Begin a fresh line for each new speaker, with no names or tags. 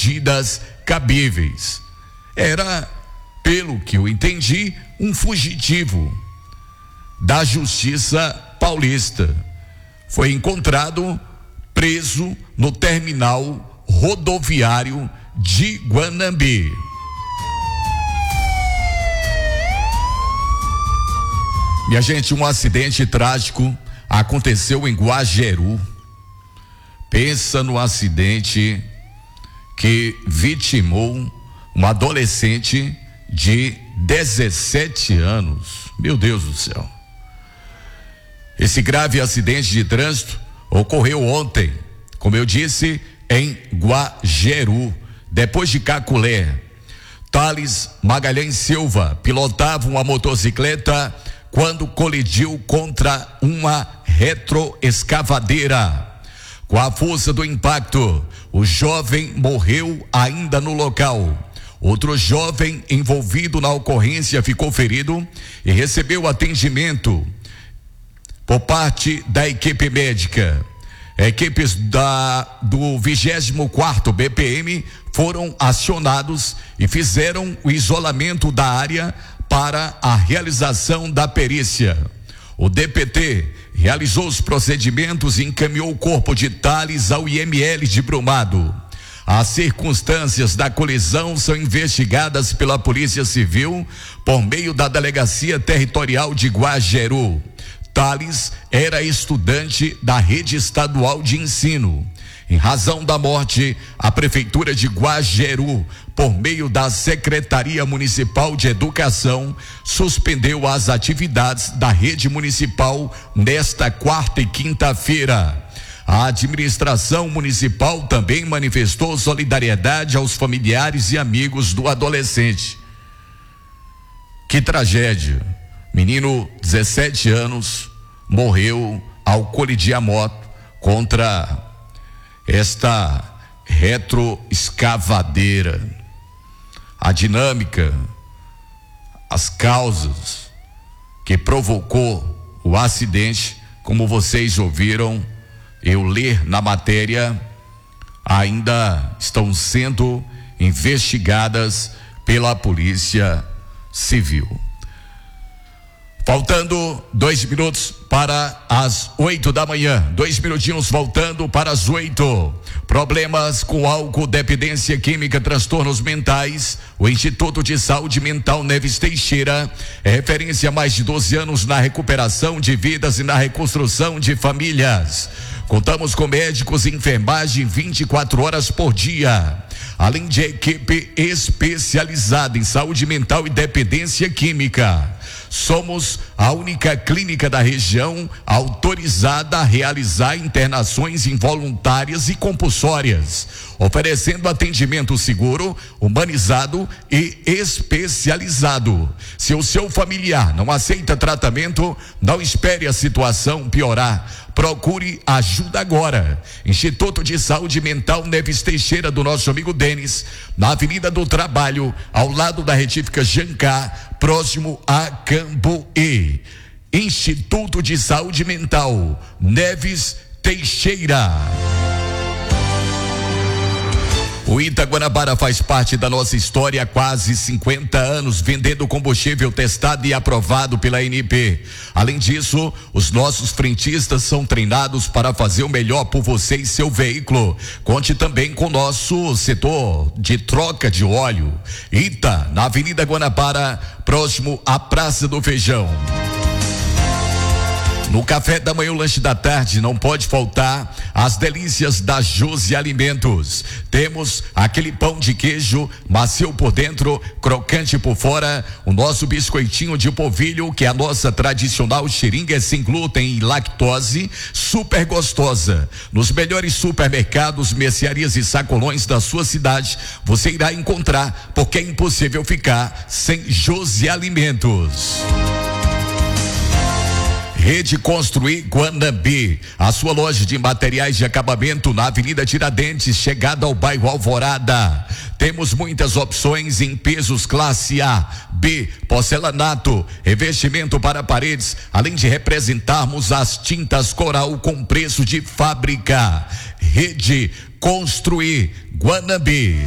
medidas cabíveis. Era, pelo que eu entendi, um fugitivo da Justiça Paulista. Foi encontrado preso no terminal rodoviário de Guanambi. Minha gente, um acidente trágico aconteceu em Guajeru. Pensa no acidente que vitimou um adolescente de 17 anos. Meu Deus do céu. Esse grave acidente de trânsito ocorreu ontem, como eu disse, em Guajeru, depois de Caculé. Thales Magalhães Silva pilotava uma motocicleta quando colidiu contra uma retroescavadeira. Com a força do impacto, o jovem morreu ainda no local. Outro jovem envolvido na ocorrência ficou ferido e recebeu atendimento por parte da equipe médica. Equipes do 24º BPM foram acionados e fizeram o isolamento da área para a realização da perícia. O DPT realizou os procedimentos e encaminhou o corpo de Thales ao IML de Brumado. As circunstâncias da colisão são investigadas pela Polícia Civil por meio da Delegacia Territorial de Guajeru. Thales era estudante da rede estadual de ensino. Em razão da morte, a Prefeitura de Guajeru, por meio da Secretaria Municipal de Educação, suspendeu as atividades da rede municipal nesta quarta e quinta-feira. A administração municipal também manifestou solidariedade aos familiares e amigos do adolescente. Que tragédia! Menino, 17 anos, morreu ao colidir a moto contra esta retroescavadeira. A dinâmica, as causas que provocou o acidente, como vocês ouviram eu ler na matéria, ainda estão sendo investigadas pela Polícia Civil. Faltando 2 minutos para as 8 da manhã. 2 minutinhos faltando para as 8. Problemas com álcool, dependência química, transtornos mentais. O Instituto de Saúde Mental Neves Teixeira é referência há mais de 12 anos na recuperação de vidas e na reconstrução de famílias. Contamos com médicos e enfermagem 24 horas por dia, além de equipe especializada em saúde mental e dependência química. Somos a única clínica da região autorizada a realizar internações involuntárias e compulsórias, oferecendo atendimento seguro, humanizado e especializado. Se o seu familiar não aceita tratamento, não espere a situação piorar. Procure ajuda agora. Instituto de Saúde Mental Neves Teixeira, do nosso amigo Denis, na Avenida do Trabalho, ao lado da retífica Jancá, próximo a Cambuí. Instituto de Saúde Mental Neves Teixeira. O Ita Guanabara faz parte da nossa história há quase 50 anos, vendendo combustível testado e aprovado pela ANP. Além disso, os nossos frentistas são treinados para fazer o melhor por você e seu veículo. Conte também com o nosso setor de troca de óleo. Ita, na Avenida Guanabara, próximo à Praça do Feijão. No café da manhã, o lanche da tarde, não pode faltar as delícias da Josi Alimentos. Temos aquele pão de queijo, macio por dentro, crocante por fora, o nosso biscoitinho de polvilho, que é a nossa tradicional seringa sem glúten e lactose, super gostosa. Nos melhores supermercados, mercearias e sacolões da sua cidade, você irá encontrar, porque é impossível ficar sem Josi Alimentos. Rede Construir Guanambi, a sua loja de materiais de acabamento na Avenida Tiradentes, chegada ao bairro Alvorada. Temos muitas opções em pisos classe A, B, porcelanato, revestimento para paredes, além de representarmos as tintas Coral com preço de fábrica. Rede Construir Guanambi.